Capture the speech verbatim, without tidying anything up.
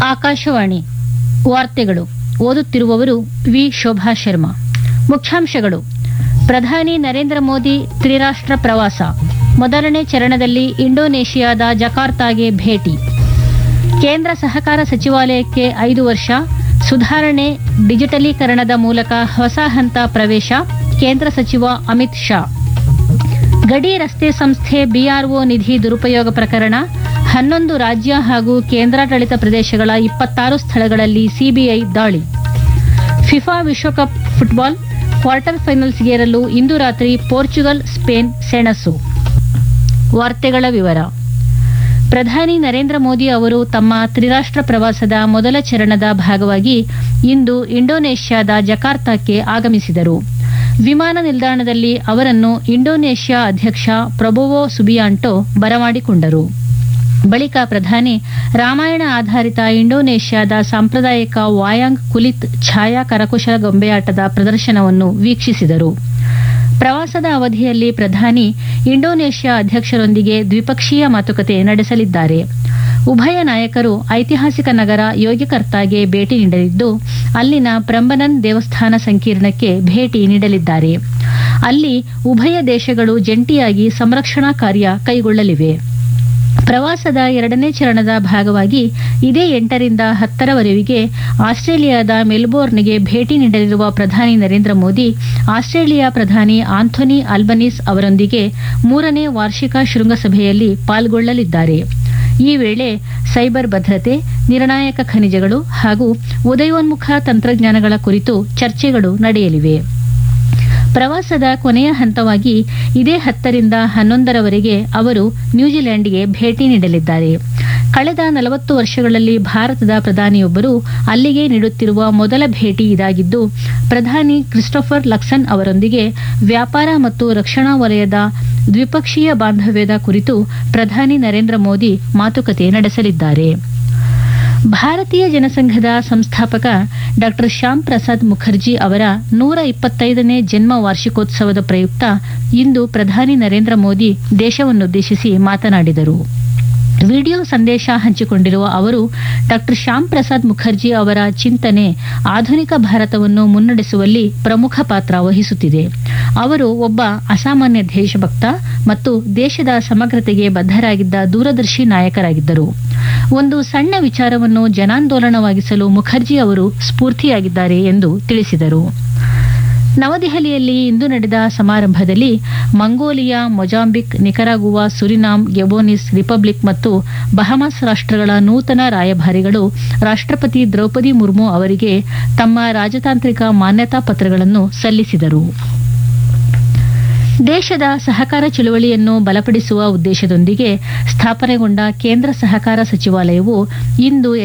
ಆಕಾಶವಾಣಿ ವಾರ್ತೆಗಳು ಓದುತ್ತಿರುವವರು ವಿ ಶೋಭಾ ಶರ್ಮಾ. ಮುಖ್ಯಾಂಶಗಳು: ಪ್ರಧಾನಿ ನರೇಂದ್ರ ಮೋದಿ ತ್ರಿರಾಷ್ಟ್ರ ಪ್ರವಾಸ, ಮೊದಲನೇ ಚರಣದಲ್ಲಿ ಇಂಡೋನೇಷಿಯಾದ ಜಕಾರ್ತಾಗೆ ಭೇಟಿ. ಕೇಂದ್ರ ಸಹಕಾರ ಸಚಿವಾಲಯಕ್ಕೆ ಐದು ವರ್ಷ, ಸುಧಾರಣೆ ಡಿಜಿಟಲೀಕರಣದ ಮೂಲಕ ಹೊಸ ಹಂತ ಪ್ರವೇಶ, ಕೇಂದ್ರ ಸಚಿವ ಅಮಿತ್ ಶಾ. ಗಡಿ ರಸ್ತೆ ಸಂಸ್ಥೆ ಬಿಆರ್ಒ ನಿಧಿ ದುರುಪಯೋಗ ಪ್ರಕರಣ, ಹನ್ನೊಂದು ರಾಜ್ಯ ಹಾಗೂ ಕೇಂದ್ರಾಡಳಿತ ಪ್ರದೇಶಗಳ ಇಪ್ಪತ್ತಾರು ಸ್ಥಳಗಳಲ್ಲಿ ಸಿಬಿಐ ದಾಳಿ. ಫಿಫಾ ವಿಶ್ವಕಪ್ ಫುಟ್ಬಾಲ್ ಕ್ವಾರ್ಟರ್ ಫೈನಲ್ಸ್ಗೇರಲು ಇಂದು ರಾತ್ರಿ ಪೋರ್ಚುಗಲ್ ಸ್ಪೇನ್ ಸೆಣಸು. ವಾರ್ತೆಗಳ ವಿವರ. ಪ್ರಧಾನಿ ನರೇಂದ್ರ ಮೋದಿ ಅವರು ತಮ್ಮ ತ್ರಿರಾಷ್ಟ್ರ ಪ್ರವಾಸದ ಮೊದಲ ಚರಣದ ಭಾಗವಾಗಿ ಇಂದು ಇಂಡೋನೇಷ್ಯಾದ ಜಕಾರ್ತಾಕ್ಕೆ ಆಗಮಿಸಿದರು. ವಿಮಾನ ನಿಲ್ದಾಣದಲ್ಲಿ ಅವರನ್ನು ಇಂಡೋನೇಷ್ಯಾ ಅಧ್ಯಕ್ಷ ಪ್ರಬೋವೋ ಸುಬಿಯಾಂಟೋ ಬರಮಾಡಿಕೊಂಡರು. ಬಳಿಕ ಪ್ರಧಾನಿ ರಾಮಾಯಣ ಆಧಾರಿತ ಇಂಡೋನೇಷ್ಯಾದ ಸಾಂಪ್ರದಾಯಿಕ ವಾಯಾಂಗ್ ಕುಲಿತ್ ಛಾಯಾ ಕರಕುಶಲ ಗೊಂಬೆಯಾಟದ ಪ್ರದರ್ಶನವನ್ನು ವೀಕ್ಷಿಸಿದರು. ಪ್ರವಾಸದ ಅವಧಿಯಲ್ಲಿ ಪ್ರಧಾನಿ ಇಂಡೋನೇಷ್ಯಾ ಅಧ್ಯಕ್ಷರೊಂದಿಗೆ ದ್ವಿಪಕ್ಷೀಯ ಮಾತುಕತೆ ನಡೆಸಲಿದ್ದಾರೆ. ಉಭಯ ನಾಯಕರು ಐತಿಹಾಸಿಕ ನಗರ ಯೋಗ್ಯಕರ್ತಾಗೆ ಭೇಟಿ ನೀಡಲಿದ್ದು, ಅಲ್ಲಿನ ಪ್ರಂಬನನ್ ದೇವಸ್ಥಾನ ಸಂಕೀರ್ಣಕ್ಕೆ ಭೇಟಿ ನೀಡಲಿದ್ದಾರೆ. ಅಲ್ಲಿ ಉಭಯ ದೇಶಗಳು ಜಂಟಿಯಾಗಿ ಸಂರಕ್ಷಣಾ ಕಾರ್ಯ ಕೈಗೊಳ್ಳಲಿವೆ. ಪ್ರವಾಸದ ಎರಡನೇ ಚರಣದ ಭಾಗವಾಗಿ ಇದೇ ಎಂಟರಿಂದ ಹತ್ತರವರೆಗೆ ಆಸ್ಟ್ರೇಲಿಯಾದ ಮೆಲ್ಬೋರ್ನ್ಗೆ ಭೇಟಿ ನೀಡಲಿರುವ ಪ್ರಧಾನಿ ನರೇಂದ್ರ ಮೋದಿ ಆಸ್ಟ್ರೇಲಿಯಾ ಪ್ರಧಾನಿ ಆಂಥೋನಿ ಆಲ್ಬನೀಸ್ ಅವರೊಂದಿಗೆ ಮೂರನೇ ವಾರ್ಷಿಕ ಶೃಂಗಸಭೆಯಲ್ಲಿ ಪಾಲ್ಗೊಳ್ಳಲಿದ್ದಾರೆ. ಈ ವೇಳೆ ಸೈಬರ್ ಭದ್ರತೆ, ನಿರ್ಣಾಯಕ ಖನಿಜಗಳು ಹಾಗೂ ಉದಯೋನ್ಮುಖ ತಂತ್ರಜ್ಞಾನಗಳ ಕುರಿತು ಚರ್ಚೆಗಳು ನಡೆಯಲಿವೆ. ಪ್ರವಾಸದ ಕೊನೆಯ ಹಂತವಾಗಿ ಇದೇ ಹತ್ತರಿಂದ ಹನ್ನೊಂದರವರೆಗೆ ಅವರು ನ್ಯೂಜಿಲೆಂಡ್ಗೆ ಭೇಟಿ ನೀಡಲಿದ್ದಾರೆ. ಕಳೆದ ನಲವತ್ತು ವರ್ಷಗಳಲ್ಲಿ ಭಾರತದ ಪ್ರಧಾನಿಯೊಬ್ಬರು ಅಲ್ಲಿಗೆ ನೀಡುತ್ತಿರುವ ಮೊದಲ ಭೇಟಿ ಇದಾಗಿದ್ದು, ಪ್ರಧಾನಿ ಕ್ರಿಸ್ಟೋಫರ್ ಲಕ್ಸನ್ ಅವರೊಂದಿಗೆ ವ್ಯಾಪಾರ ಮತ್ತು ರಕ್ಷಣಾ ವಲಯದ ದ್ವಿಪಕ್ಷೀಯ ಬಾಂಧವ್ಯದ ಕುರಿತು ಪ್ರಧಾನಿ ನರೇಂದ್ರ ಮೋದಿ ಮಾತುಕತೆ ನಡೆಸಲಿದ್ದಾರೆ. ಭಾರತೀಯ ಜನಸಂಘದ ಸಂಸ್ಥಾಪಕ ಡಾ ಶ್ಯಾಮ್ ಪ್ರಸಾದ್ ಮುಖರ್ಜಿ ಅವರ ನೂರ ಇಪ್ಪತ್ತೈದನೇ ಜನ್ಮ ವಾರ್ಷಿಕೋತ್ಸವದ ಪ್ರಯುಕ್ತ ಇಂದು ಪ್ರಧಾನಿ ನರೇಂದ್ರ ಮೋದಿ ದೇಶವನ್ನುದ್ದೇಶಿಸಿ ಮಾತನಾಡಿದರು. ವಿಡಿಯೋ ಸಂದೇಶ ಹಂಚಿಕೊಂಡಿರುವ ಅವರು, ಡಾ ಶ್ಯಾಮ್ ಪ್ರಸಾದ್ ಮುಖರ್ಜಿ ಅವರ ಚಿಂತನೆ ಆಧುನಿಕ ಭಾರತವನ್ನು ಮುನ್ನಡೆಸುವಲ್ಲಿ ಪ್ರಮುಖ ಪಾತ್ರ ವಹಿಸುತ್ತಿದೆ. ಅವರು ಒಬ್ಬ ಅಸಾಮಾನ್ಯ ದೇಶಭಕ್ತ ಮತ್ತು ದೇಶದ ಸಮಗ್ರತೆಗೆ ಬದ್ಧರಾಗಿದ್ದ ದೂರದರ್ಶಿ ನಾಯಕರಾಗಿದ್ದರು. ಒಂದು ಸಣ್ಣ ವಿಚಾರವನ್ನು ಜನಾಂದೋಲನವಾಗಿಸಲು ಮುಖರ್ಜಿ ಅವರು ಸ್ಫೂರ್ತಿಯಾಗಿದ್ದಾರೆ ಎಂದು ತಿಳಿಸಿದರು. ನವದೆಹಲಿಯಲ್ಲಿ ಇಂದು ನಡೆದ ಸಮಾರಂಭದಲ್ಲಿ ಮಂಗೋಲಿಯಾ, ಮೊಜಾಂಬಿಕ್, ನಿಕರಾಗುವಾ, ಸುರಿನಾಮ್, ಗೆಬೋನಿಸ್ ರಿಪಬ್ಲಿಕ್ ಮತ್ತು ಬಹಮಾಸ್ ರಾಷ್ಟ್ರಗಳ ನೂತನ ರಾಯಭಾರಿಗಳು ರಾಷ್ಟ್ರಪತಿ ದ್ರೌಪದಿ ಮುರ್ಮು ಅವರಿಗೆ ತಮ್ಮ ರಾಜತಾಂತ್ರಿಕ ಮಾನ್ಯತಾ ಪತ್ರಗಳನ್ನು ಸಲ್ಲಿಸಿದರು. ದೇಶದ ಸಹಕಾರ ಚಳುವಳಿಯನ್ನು ಬಲಪಡಿಸುವ ಉದ್ದೇಶದೊಂದಿಗೆ ಸ್ಥಾಪನೆಗೊಂಡ ಕೇಂದ್ರ ಸಹಕಾರ ಸಚಿವಾಲಯವು ಇಂದು